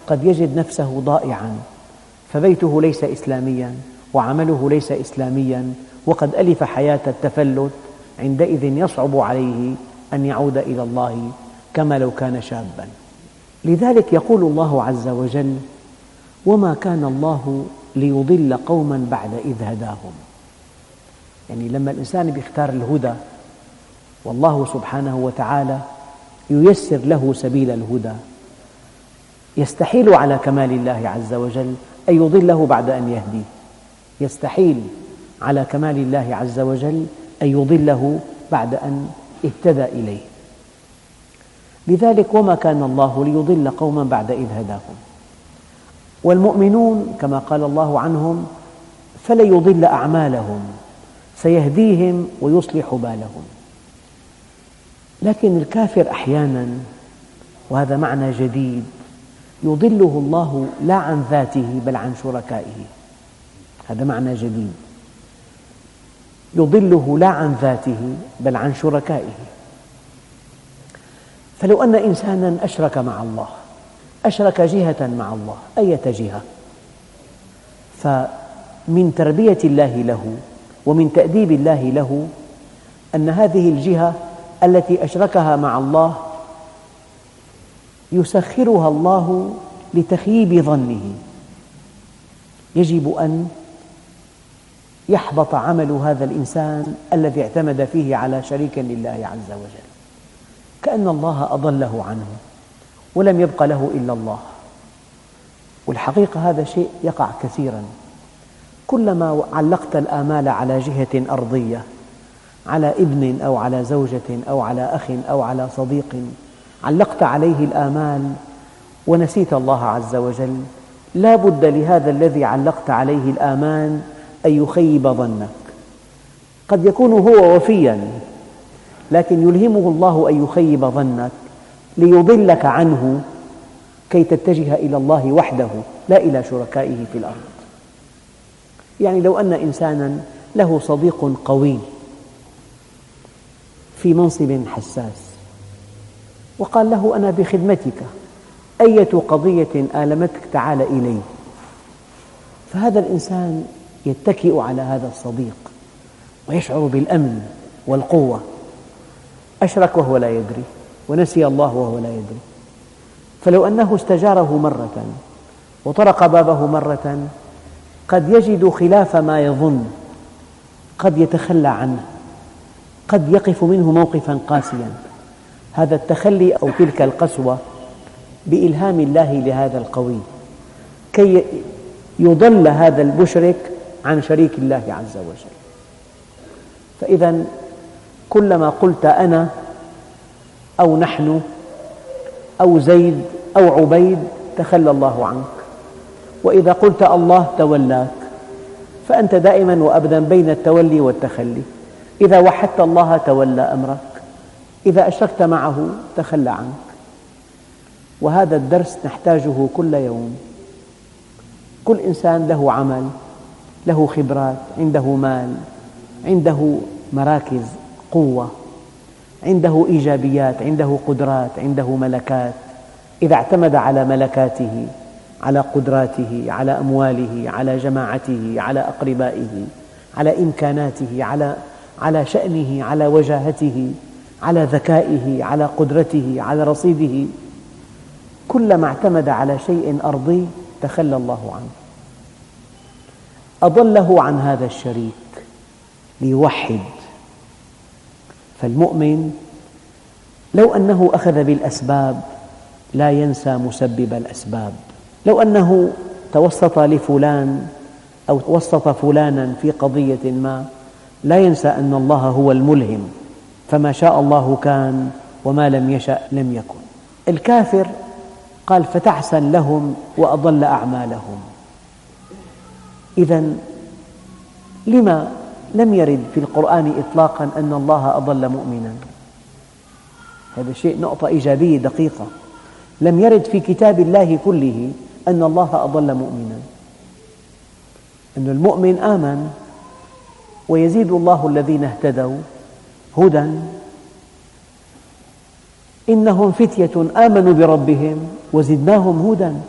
قد يجد نفسه ضائعا، فبيته ليس إسلاميا وعمله ليس إسلاميا وقد ألف حياة التفلت، عندئذ يصعب عليه أن يعود إلى الله كما لو كان شابا. لذلك يقول الله عز وجل: وما كان الله ليضل قوما بعد إذ هداهم. يعني لما الإنسان يختار الهدى والله سبحانه وتعالى ييسر له سبيل الهدى، يستحيل على كمال الله عز وجل أن يضله بعد أن يهديه، يستحيل على كمال الله عز وجل أن يضله بعد أن اهتدى إليه. لذلك وما كان الله ليضل قوما بعد إذ هداهم. والمؤمنون كما قال الله عنهم: فليضل أعمالهم سيهديهم ويصلح بالهم. لكن الكافر أحيانا، وهذا معنى جديد، يضله الله لا عن ذاته بل عن شركائه. هذا معنى جديد، يضله لا عن ذاته بل عن شركائه. فلو أن إنسانا أشرك مع الله، أشرك جهة مع الله، أية جهة، فمن تربية الله له ومن تأديب الله له أن هذه الجهة التي أشركها مع الله يسخرها الله لتخييب ظنه، يجب أن يحبط عمل هذا الإنسان الذي اعتمد فيه على شريك لله عز وجل، كأن الله أضله عنه ولم يبق له إلا الله. والحقيقة هذا شيء يقع كثيرا. كلما علقت الآمال على جهة أرضية، على ابن أو على زوجة أو على أخ أو على صديق، علقت عليه الآمال ونسيت الله عز وجل، لا بد لهذا الذي علقت عليه الآمال أن يخيب ظنك. قد يكون هو وفيا، لكن يلهمه الله أن يخيب ظنك ليضلك عنه كي تتجه إلى الله وحده لا إلى شركائه في الأرض. يعني لو أن إنسانا له صديق قوي في منصب حساس وقال له: أنا بخدمتك، أية قضية آلمتك تعال إلي، فهذا الإنسان يتكئ على هذا الصديق ويشعر بالأمن والقوة. أشرك وهو لا يدري، ونسي الله وهو لا يدري. فلو أنه استجاره مرة وطرق بابه مرة قد يجد خلاف ما يظن، قد يتخلى عنه، قد يقف منه موقفا قاسيا. هذا التخلي أو تلك القسوة بإلهام الله لهذا القوي كي يضل هذا المشرك عن شريك الله عز وجل. فإذا كلما قلت أنا أو نحن أو زيد أو عبيد تخلى الله عنك، وإذا قلت الله تولاك، فأنت دائما وأبدا بين التولي والتخلي. إذا وحدت الله تولى أمرك، إذا أشركت معه تخلى عنك. وهذا الدرس نحتاجه كل يوم. كل إنسان له عمل، له خبرات، عنده مال، عنده مراكز قوة، عنده إيجابيات، عنده قدرات، عنده ملكات. إذا اعتمد على ملكاته، على قدراته، على أمواله، على جماعته، على أقربائه، على إمكاناته، على شأنه، على وجاهته، على ذكائه، على قدرته، على رصيده، كلما اعتمد على شيء أرضي تخلى الله عنه، أضله عن هذا الشريك ليوحد. فالمؤمن لو أنه أخذ بالأسباب لا ينسى مسبب الأسباب. لو أنه توسط لفلان أو وسط فلانا في قضية ما لا ينسى أن الله هو الملهم، فما شاء الله كان وما لم يشأ لم يكن. الكافر قال: فتعسا لهم وأضل أعمالهم. إذن لما لم يرد في القرآن إطلاقا أن الله أضل مؤمنا؟ هذا شيء نقطة إيجابية دقيقة. لم يرد في كتاب الله كله أن الله أضل مؤمنا. أن المؤمن آمن ويزيد الله الذين اهتدوا هدى. إنهم فتية آمنوا بربهم وزدناهم هدى.